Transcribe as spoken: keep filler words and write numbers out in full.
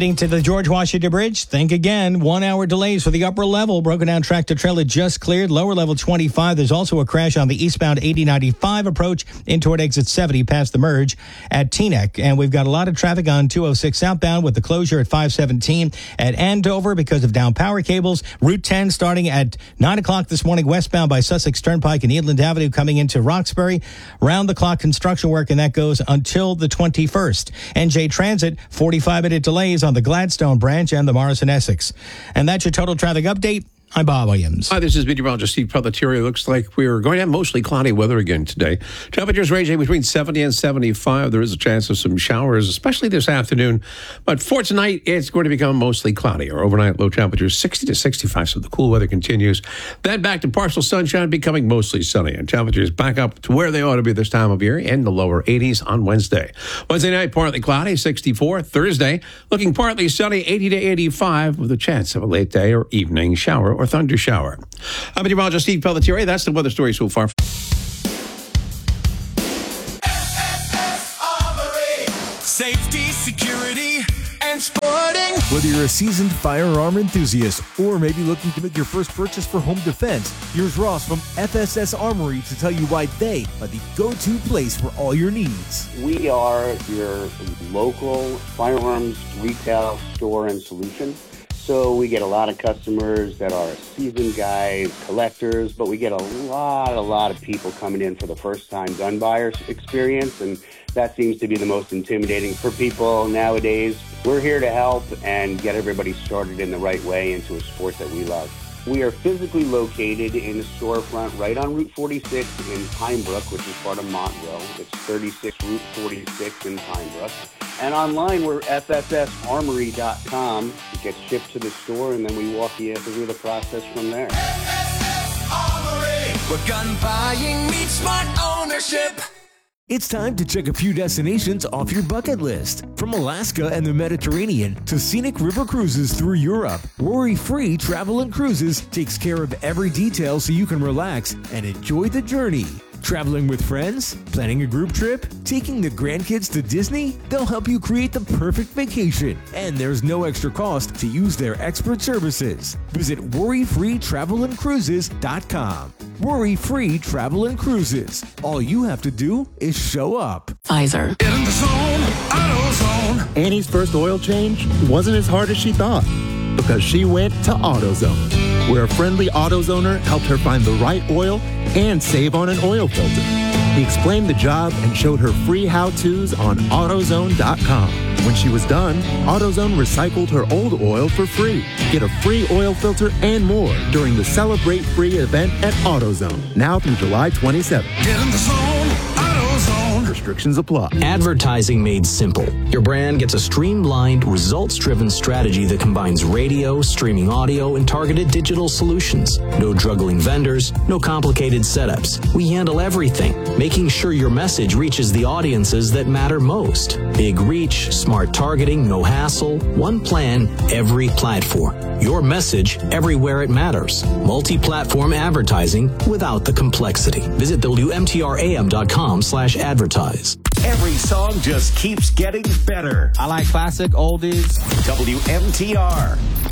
Heading to the George Washington Bridge, think again. One-hour delays for the upper level. Broken down tractor-trailer just cleared. Lower level twenty-five. There's also a crash on the eastbound eighty ninety-five approach in toward exit seventy past the merge at Teaneck. And we've got a lot of traffic on two oh six southbound with the closure at five seventeen at Andover because of down power cables. Route ten starting at nine o'clock this morning westbound by Sussex Turnpike and Inland Avenue coming into Roxbury. Round-the-clock construction work, and that goes until the twenty-first. N J Transit, forty-five minute delays on the Gladstone branch and the Morrison Essex. And that's your total traffic update. I'm Bob Williams. Hi, this is meteorologist Steve Pelletieri. Looks like we're going to have mostly cloudy weather again today. Temperatures ranging between seventy and seventy-five. There is a chance of some showers, especially this afternoon. But for tonight, it's going to become mostly cloudy. Our overnight low temperatures sixty to sixty-five, so the cool weather continues. Then back to partial sunshine, becoming mostly sunny. And temperatures back up to where they ought to be this time of year in the lower eighties on Wednesday. Wednesday night, partly cloudy, sixty-four. Thursday, looking partly sunny, eighty to eighty-five, with a chance of a late day or evening shower or thunder shower. I'm meteorologist Steve Pelletieri. That's the weather story so far. Safety, security, and sporting. Whether you're a seasoned firearm enthusiast or maybe looking to make your first purchase for home defense, here's Ross from F S S Armory to tell you why they are the go-to place for all your needs. We are your local firearms retail store and solution. So we get a lot of customers that are seasoned guys, collectors, but we get a lot, a lot of people coming in for the first time gun buyer experience, and that seems to be the most intimidating for people nowadays. We're here to help and get everybody started in the right way into a sport that we love. We are physically located in the storefront right on Route forty-six in Pine Brook, which is part of Montville. It's thirty-six Route forty-six in Pine Brook. And online, we're F S S armory dot com. It gets shipped to the store, and then we walk you through the process from there. F S S Armory, where gun buying meets smart ownership. It's time to check a few destinations off your bucket list. From Alaska and the Mediterranean to scenic river cruises through Europe, Worry-Free Travel and Cruises takes care of every detail so you can relax and enjoy the journey. Traveling with friends? Planning a group trip? Taking the grandkids to Disney? They'll help you create the perfect vacation. And there's no extra cost to use their expert services. Visit Worry Free Travel and Cruises dot com. Worry-Free Travel and Cruises. All you have to do is show up. Pfizer. Get in the zone, AutoZone. Annie's first oil change wasn't as hard as she thought because she went to AutoZone, where a friendly AutoZoner helped her find the right oil and save on an oil filter. He explained the job and showed her free how-tos on AutoZone dot com. When she was done, AutoZone recycled her old oil for free. Get a free oil filter and more during the Celebrate Free event at AutoZone, now through July twenty-seventh. Get in the zone, AutoZone. Restrictions apply. Advertising made simple. Your brand gets a streamlined, results-driven strategy that combines radio, streaming audio, and targeted digital solutions. No juggling vendors, no complicated setups. We handle everything, making sure your message reaches the audiences that matter most. Big reach, smart targeting, no hassle, one plan, every platform. Your message everywhere it matters. Multi-platform advertising without the complexity. Visit W M T R A M dot com slash advertise. Every song just keeps getting better. I like classic, oldies. W M T R.